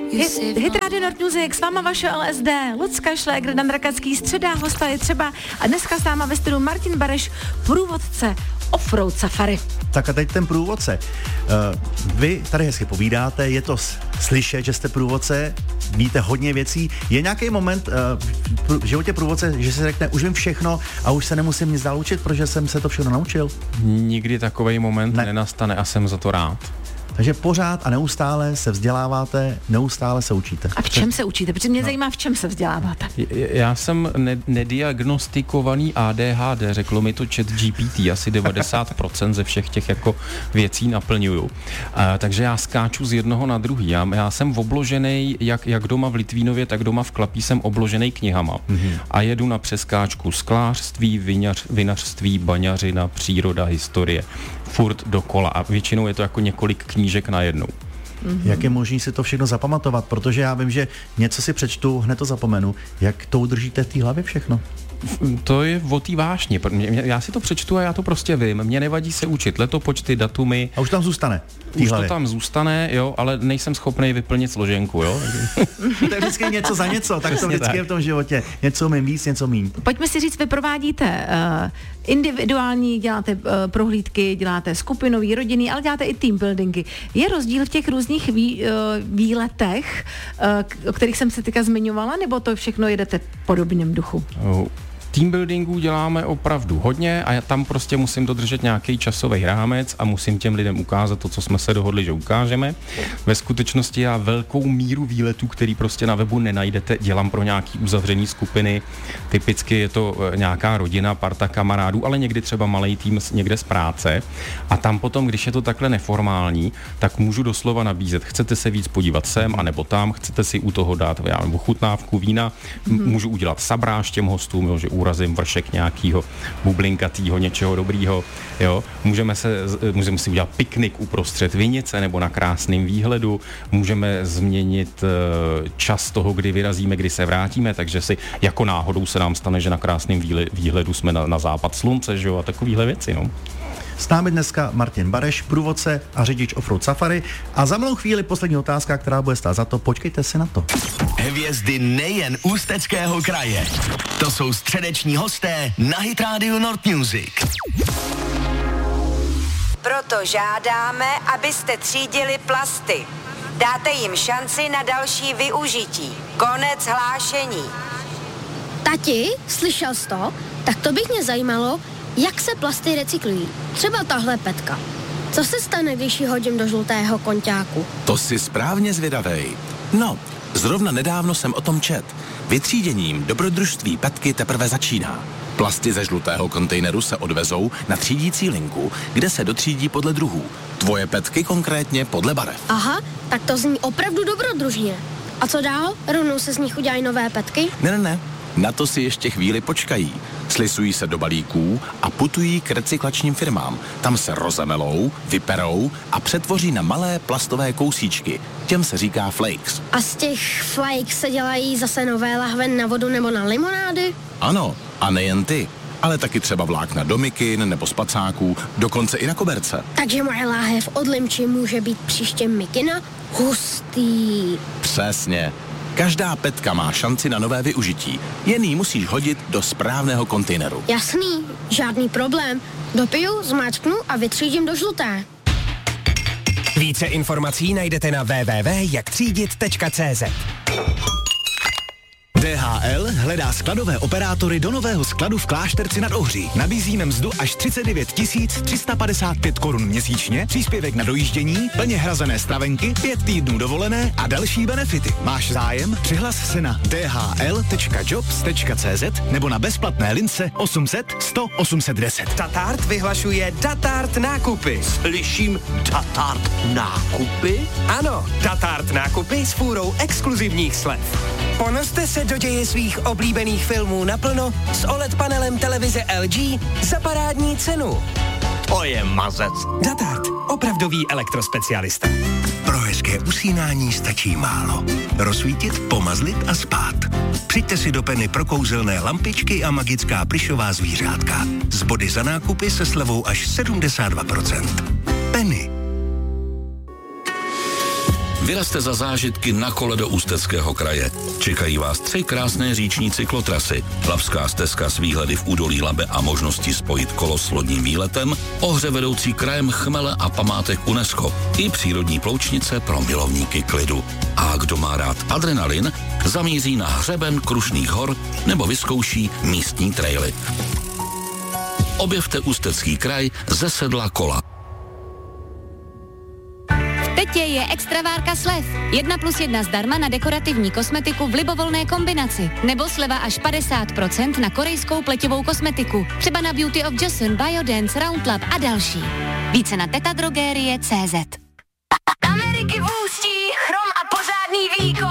Hit Radio Nord Music, s váma vaše LSD, Lucka Šlégr, Dan Rakacký, středa, hosta je třeba a dneska s náma ve studiu Martin Bareš, průvodce Offroad Safari. Tak a teď ten průvodce. Vy tady hezky povídáte, je to slyšet, že jste průvodce, víte hodně věcí. Je nějaký moment v životě průvodce, že se řekne, už vím všechno a už se nemusím nic dál učit, protože jsem se to všechno naučil? Nikdy takovej moment nenastane a jsem za to rád. Takže pořád a neustále se vzděláváte, neustále se učíte. A v čem se učíte? Protože mě zajímá, v čem se vzděláváte. Já jsem nediagnostikovaný ADHD, řeklo mi to ChatGPT, asi 90% ze všech těch jako věcí naplňuju. Takže já skáču z jednoho na druhý. Já jsem obložený, jak doma v Litvínově, tak doma v Klapí jsem obložený knihama. A jedu na přeskáčku sklářství, vinařství, baňařina, příroda, historie. Furt dokola a většinou je to jako několik knížek najednou. Jak je možné si to všechno zapamatovat? Protože já vím, že něco si přečtu, hned to zapomenu. Jak to udržíte v té hlavě všechno? To je o té vášni. Já si to přečtu a já to prostě vím. Mně nevadí se učit letopočty, datumy. A už tam zůstane? Už to tam zůstane, jo, ale nejsem schopný vyplnit složenku, jo. To je vždycky něco za něco, tak to vždycky je v tom životě. Něco umím víc, něco míň. Pojďme si říct, vy provádíte individuální, děláte prohlídky, děláte skupinový, rodinný, ale děláte i team buildingy. Je rozdíl v těch různých výletech, o kterých jsem se teďka zmiňovala, nebo to všechno jedete v podobném duchu? Teambuildingu děláme opravdu hodně a já tam prostě musím dodržet nějaký časový rámec a musím těm lidem ukázat to, co jsme se dohodli, že ukážeme. Ve skutečnosti já velkou míru výletů, který prostě na webu nenajdete, dělám pro nějaký uzavřený skupiny. Typicky je to nějaká rodina, parta kamarádů, ale někdy třeba malej tým někde z práce. A tam potom, když je to takhle neformální, tak můžu doslova nabízet. Chcete se víc podívat sem, anebo tam, chcete si u toho dát nebo chutnávku vína, můžu udělat sabráž těm hostům, že urazím vršek nějakého bublinkatýho, něčeho dobrýho, jo. Můžeme si udělat piknik uprostřed vinice nebo na krásném výhledu, můžeme změnit čas toho, kdy vyrazíme, kdy se vrátíme, takže si jako náhodou se nám stane, že na krásném výhledu jsme na západ slunce, že jo, a takovýhle věci, no. S námi dneska Martin Bareš, průvodce a řidič Offroad Safari. A za malou chvíli poslední otázka, která bude stát za to. Počkejte si na to. Hvězdy nejen Ústeckého kraje. To jsou středeční hosté na Hit Radio Nord Music. Proto žádáme, abyste třídili plasty. Dáte jim šanci na další využití. Konec hlášení. Tati, slyšel jsi to? Tak to bych mě zajímalo, jak se plasty recyklují? Třeba tahle petka. Co se stane, když ji hodím do žlutého konťáku? To jsi správně zvědavej. No, zrovna nedávno jsem o tom čet. Vytříděním dobrodružství petky teprve začíná. Plasty ze žlutého kontejneru se odvezou na třídící linku, kde se dotřídí podle druhů. Tvoje petky konkrétně podle barev. Aha, tak to zní opravdu dobrodružně. A co dál? Rovnou se z nich udělají nové petky? Ne. Na to si ještě chvíli počkají. Slisují se do balíků a putují k recyklačním firmám. Tam se rozemelou, vyperou a přetvoří na malé plastové kousíčky. Těm se říká flakes. A z těch flakes se dělají zase nové lahve na vodu nebo na limonády? Ano, a nejen ty, ale taky třeba vlákna do mikin nebo spacáků, dokonce i na koberce. Takže moje láhev od limči může být příště mikina? Hustý. Přesně. Každá petka má šanci na nové využití. Jen ji musíš hodit do správného kontejneru. Jasný, žádný problém. Dopiju, zmáčknu a vytřídím do žluté. Více informací najdete na www.jaktřídit.cz. DHL hledá skladové operátory do nového skladu v Klášterci nad Ohří. Nabízíme mzdu až 39 355 korun měsíčně, příspěvek na dojíždění, plně hrazené stravenky, 5 týdnů dovolené a další benefity. Máš zájem? Přihlas se na dhl.jobs.cz nebo na bezplatné lince 800 100 810. Datart vyhlašuje Datart nákupy. Slyším Datart nákupy? Ano, Datart nákupy s fůrou exkluzivních slev. Ponořte se do děje svých oblíbených filmů naplno s OLED panelem televize LG za parádní cenu. To je mazec. Datart, opravdový elektrospecialista. Pro hezké usínání stačí málo. Rozsvítit, pomazlit a spát. Přijďte si do Penny pro kouzelné lampičky a magická plyšová zvířátka. Z body za nákupy se slevou až 72%. Penny. Vyrazte za zážitky na kole do Ústeckého kraje. Čekají vás 3 krásné říční cyklotrasy, Labská stezka s výhledy v údolí Labe a možnosti spojit kolo s lodním výletem, ohře vedoucí krajem chmele a památek UNESCO i přírodní ploučnice pro milovníky klidu. A kdo má rád adrenalin, zamíří na hřeben Krušných hor nebo vyzkouší místní traily. Objevte Ústecký kraj ze sedla kola. Tetě je extravárka slev. 1+1 zdarma na dekorativní kosmetiku v libovolné kombinaci. Nebo sleva až 50% na korejskou pleťovou kosmetiku. Třeba na Beauty of Joseon, Biodance, Roundlab a další. Více na tetadrogerie.cz.